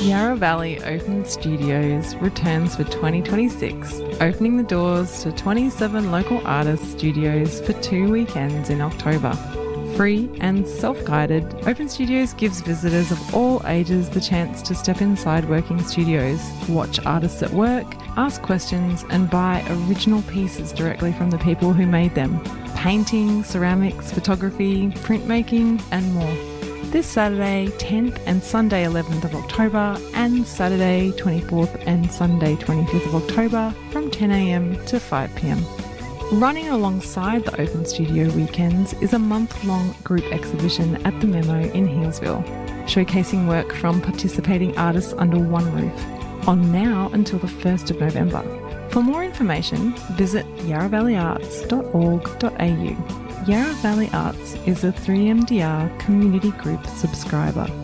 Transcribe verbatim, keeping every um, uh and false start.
Yarra Valley Open Studios returns for twenty twenty-six, opening the doors to twenty-seven local artist studios for two weekends in October. Free and self-guided, Open Studios gives visitors of all ages the chance to step inside working studios, watch artists at work, ask questions and buy original pieces directly from the people who made them. Painting, ceramics, photography, printmaking and more. This Saturday tenth and Sunday eleventh of October and Saturday twenty-fourth and Sunday twenty-fifth of October from ten a m to five p m. Running alongside the Open Studio weekends is a month-long group exhibition at the Memo in Healesville, showcasing work from participating artists under one roof, on now until the first of November. For more information, visit yarra valley arts dot org dot a u. Yarra Valley Arts is a three M D R community group subscriber.